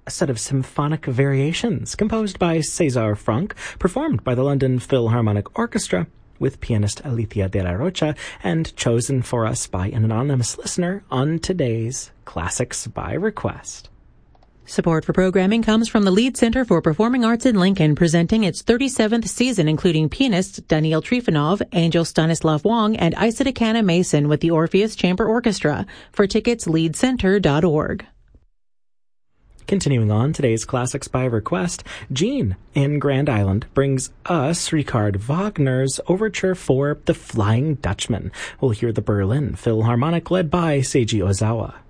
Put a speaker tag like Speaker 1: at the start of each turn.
Speaker 1: a set of symphonic variations composed by César Franck, performed by the London Philharmonic Orchestra, with pianist Alicia de la Rocha, and chosen for us by an anonymous listener on today's Classics by Request.
Speaker 2: Support for programming comes from the Lead Center for Performing Arts in Lincoln, presenting its 37th season, including pianists Daniil Trifonov, Angel Stanislav Wong, and Isadikana Mason with the Orpheus Chamber Orchestra. For tickets, leadcenter.org.
Speaker 1: Continuing on today's Classics by Request, Jean in Grand Island brings us Richard Wagner's overture for The Flying Dutchman. We'll hear the Berlin Philharmonic led by Seiji Ozawa.